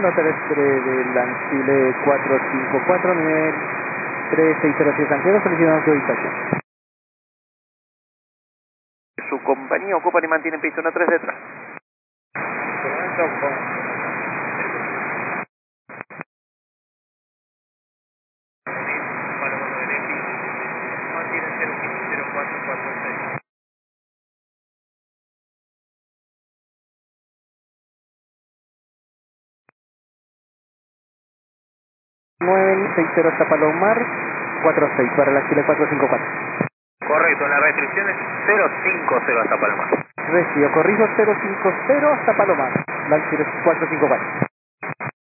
Zona terrestre del Anchile 454, nivel 3607 Santiago, solicitamos su ubicación. Su compañía ocupan y mantienen pista 13 detrás. Mantienen 0150446. 960 hasta Palomar, 46 para el Anchile 454. Correcto, la restricción es 050 hasta Palomar. Recibo, corrijo 050 hasta Palomar, el Anchile 454.